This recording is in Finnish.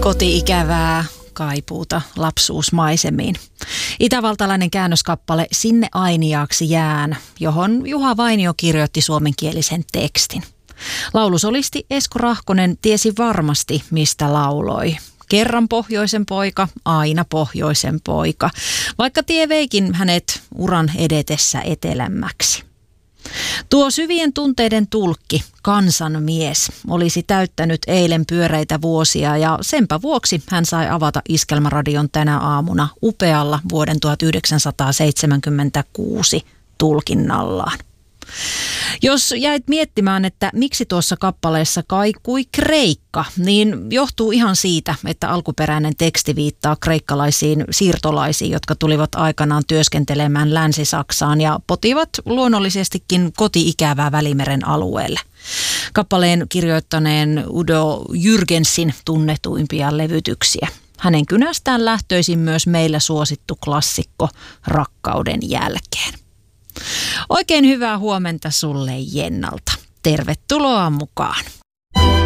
Koti-ikävää kaipuuta lapsuusmaisemiin. Itävaltalainen käännöskappale Sinne ainiaaksi jään, johon Juha Vainio kirjoitti suomenkielisen tekstin. Laulusolisti Esko Rahkonen tiesi varmasti, mistä lauloi. Kerran pohjoisen poika, aina pohjoisen poika, vaikka tie veikin hänet uran edetessä etelämmäksi. Tuo syvien tunteiden tulkki, kansanmies, olisi täyttänyt eilen pyöreitä vuosia ja senpä vuoksi hän sai avata Iskelmäradion tänä aamuna upealla vuoden 1976 tulkinnallaan. Jos jäit miettimään, että miksi tuossa kappaleessa kaikui Kreikka, niin johtuu ihan siitä, että alkuperäinen teksti viittaa kreikkalaisiin siirtolaisiin, jotka tulivat aikanaan työskentelemään Länsi-Saksaan ja potivat luonnollisestikin koti-ikävää Välimeren alueelle. Kappaleen kirjoittaneen Udo Jürgensin tunnetuimpia levytyksiä. Hänen kynästään lähtöisin myös meillä suosittu klassikko Rakkauden jälkeen. Oikein hyvää huomenta sulle Jennalta. Tervetuloa mukaan.